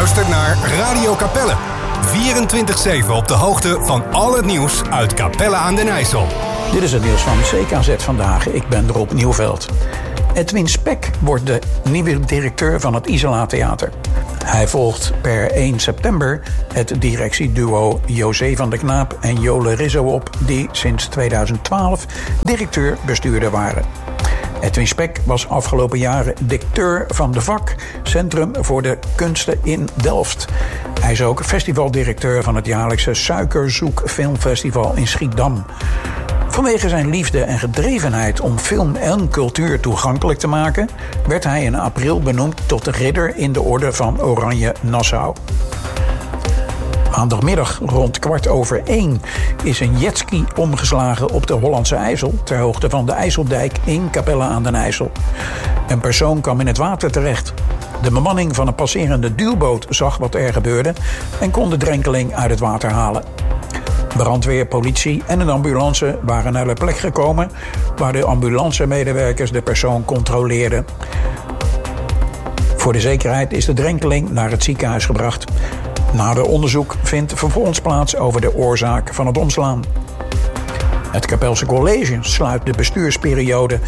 luistert naar Radio Capelle. 24/7 op de hoogte van al het nieuws uit Capelle aan den IJssel. Dit is het nieuws van CKZ vandaag. Ik ben Rob Nieuwveld. Edwin Spek wordt de nieuwe directeur van het Isola Theater. Hij volgt per 1 september het directieduo José van der Knaap en Jole Rizzo op, die sinds 2012 directeur-bestuurder waren. Edwin Spek was afgelopen jaren directeur van de VAK, Centrum voor de Kunsten in Delft. Hij is ook festivaldirecteur van het jaarlijkse Suikerzoek Filmfestival in Schiedam. Vanwege zijn liefde en gedrevenheid om film en cultuur toegankelijk te maken, werd hij in april benoemd tot ridder in de orde van Oranje Nassau. Maandagmiddag rond 1:15 is een jetski omgeslagen op de Hollandse IJssel ter hoogte van de IJsseldijk in Capelle aan den IJssel. Een persoon kwam in het water terecht. De bemanning van een passerende duwboot zag wat er gebeurde en kon de drenkeling uit het water halen. Brandweer, politie en een ambulance waren naar de plek gekomen, waar de ambulancemedewerkers de persoon controleerden. Voor de zekerheid is de drenkeling naar het ziekenhuis gebracht. Nader onderzoek vindt vervolgens plaats over de oorzaak van het omslaan. Het Capelse College sluit de bestuursperiode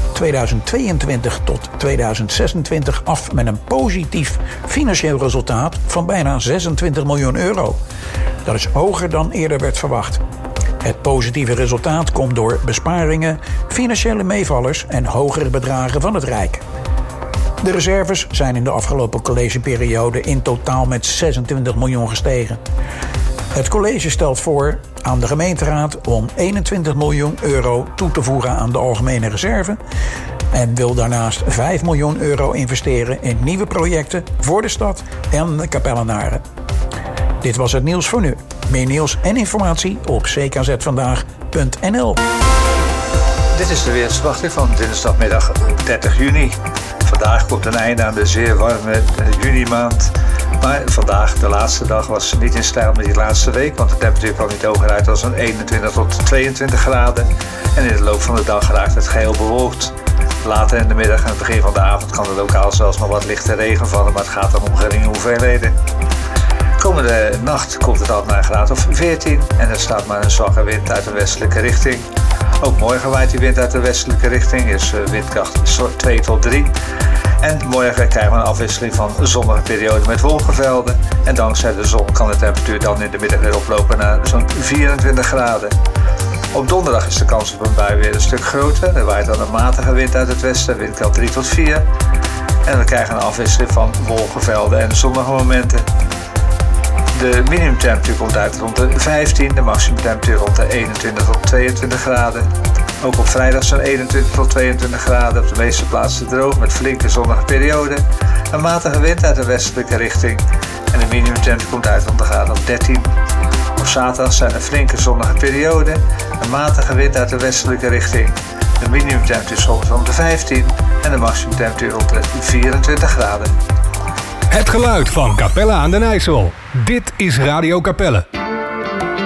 2022 tot 2026 af met een positief financieel resultaat van bijna 26 miljoen euro. Dat is hoger dan eerder werd verwacht. Het positieve resultaat komt door besparingen, financiële meevallers en hogere bedragen van het Rijk. De reserves zijn in de afgelopen collegeperiode in totaal met 26 miljoen gestegen. Het college stelt voor aan de gemeenteraad om 21 miljoen euro toe te voegen aan de algemene reserve en wil daarnaast 5 miljoen euro investeren in nieuwe projecten voor de stad en de Capellenaren. Dit was het nieuws voor nu. Meer nieuws en informatie op ckzvandaag.nl. Dit is de weersverwachting van dinsdagmiddag 30 juni. Vandaag komt een einde aan de zeer warme junimaand. Maar vandaag, de laatste dag, was niet in stijl met die laatste week. Want de temperatuur kwam niet hoger uit dan zo'n 21 tot 22 graden. En in de loop van de dag raakt het geheel bewolkt. Later in de middag en het begin van de avond kan er lokaal zelfs nog wat lichte regen vallen. Maar het gaat dan om geringe hoeveelheden. Komende nacht komt het al naar een graad of 14. En er staat maar een zwakke wind uit de westelijke richting. Ook morgen waait die wind uit de westelijke richting, is windkracht 2 tot 3. En morgen krijgen we een afwisseling van zonnige perioden met wolkenvelden. En dankzij de zon kan de temperatuur dan in de middag weer oplopen naar zo'n 24 graden. Op donderdag is de kans op een bui weer een stuk groter. Er waait dan een matige wind uit het westen, windkracht 3 tot 4. En we krijgen een afwisseling van wolkenvelden en zonnige momenten. De minimumtemperatuur komt uit rond de 15, de maximumtemperatuur rond de 21 tot 22 graden. Ook op vrijdag zo'n 21 tot 22 graden, op de meeste plaatsen droog met flinke zonnige perioden. Een matige wind uit de westelijke richting en de minimumtemperatuur komt uit rond de graad of 13. Op zaterdag zijn er flinke zonnige perioden, een matige wind uit de westelijke richting. De minimumtemperatuur soms rond de 15 en de maximumtemperatuur rond de 24 graden. Het geluid van Capelle aan den IJssel. Dit is Radio Capelle.